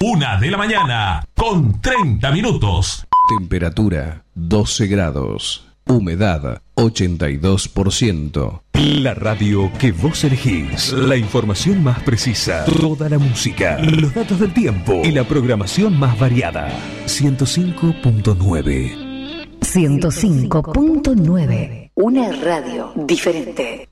1:00 con 30 minutos. Temperatura 12 grados. Humedad 82%. La radio que vos elegís. La información más precisa. Toda la música. Los datos del tiempo. Y la programación más variada. 105.9. 105.9. Una radio diferente.